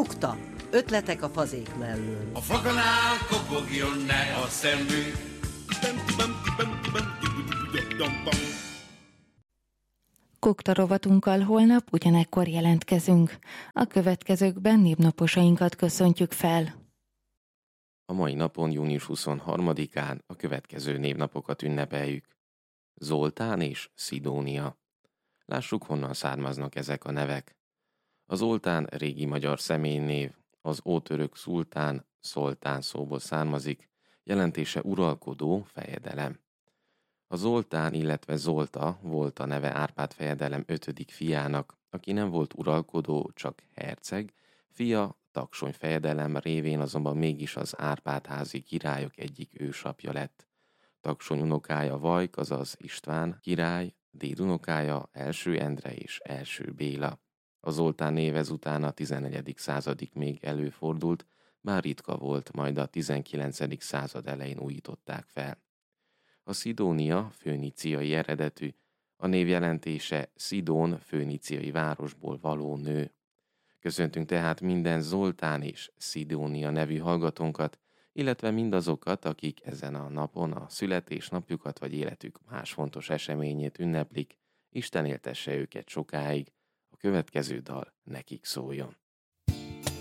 Kukta. Ötletek a fazék mellől. A faganál kopogjon ne a szemünk. Kukta rovatunkkal holnap ugyanekkor jelentkezünk. A következőkben névnaposainkat köszöntjük fel. A mai napon, június 23-án a következő névnapokat ünnepeljük. Zoltán és Szidónia. Lássuk, honnan származnak ezek a nevek. A Zoltán régi magyar személynév, az ótörök szultán, szoltán szóból származik, jelentése uralkodó, fejedelem. A Zoltán, illetve Zolta volt a neve Árpád fejedelem 5. fiának, aki nem volt uralkodó, csak herceg, fia Taksony fejedelem révén azonban mégis az Árpád-házi királyok egyik ősapja lett. Taksony unokája Vajk, azaz István király, dédunokája első Endre és első Béla. A Zoltán név ezután a 14. századig még előfordult, bár ritka volt, majd a 19. század elején újították fel. A Szidónia föníciai eredetű, a név jelentése Szidón föníciai városból való nő. Köszöntünk tehát minden Zoltán és Szidónia nevű hallgatónkat, illetve mindazokat, akik ezen a napon a születésnapjukat vagy életük más fontos eseményét ünneplik. Isten éltesse őket sokáig, a következő dal nekik szóljon.